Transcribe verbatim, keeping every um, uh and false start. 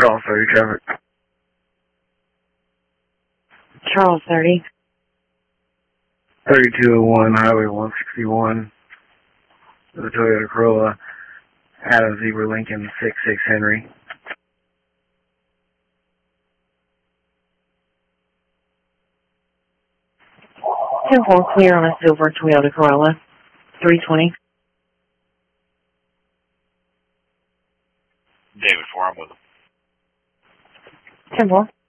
Charles thirty traffic. Charles thirty. thirty-two oh one, Highway one sixty-one. The Toyota Corolla. Adam Zebra Lincoln, six six Henry. ten four, clear on a silver Toyota Corolla. three twenty. David four, I'm with him. ten four.